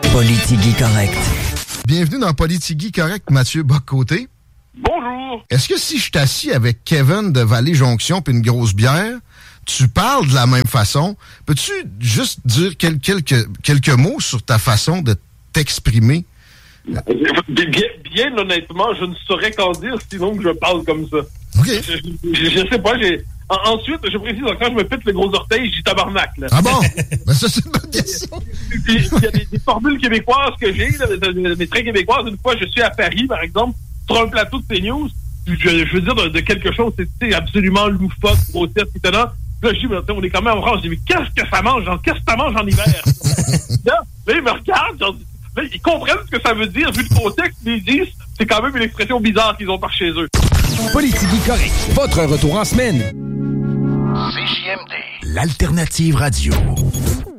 Politigui correct. Bienvenue dans Politigui correct, Mathieu Bock-Côté. Bonjour. Est-ce que si je t'assis avec Kevin de Vallée-Jonction puis une grosse bière, tu parles de la même façon? Peux-tu juste dire quelques mots sur ta façon de t'exprimer? Bien honnêtement, je ne saurais qu'en dire sinon que je parle comme ça. OK. Je sais pas, ensuite, je précise, quand je me pète le gros orteil, je dis tabarnak, là. Ah bon? Ben ça, c'est une bonne question. Il y a des formules québécoises que j'ai, là, des traits québécoises. Une fois, je suis à Paris, par exemple, sur un plateau de CNews, je veux dire de quelque chose, c'est absolument loufoque, grotesque, étonnant. Là, je dis, on est quand même en France. Je dis, mais qu'est-ce que ça mange? Qu'est-ce que ça mange en hiver? là, ils me regardent, genre, là, ils comprennent ce que ça veut dire, vu le contexte, mais ils disent, c'est quand même une expression bizarre qu'ils ont par chez eux. Politigui correct. Votre retour en semaine. CJMD. L'alternative radio.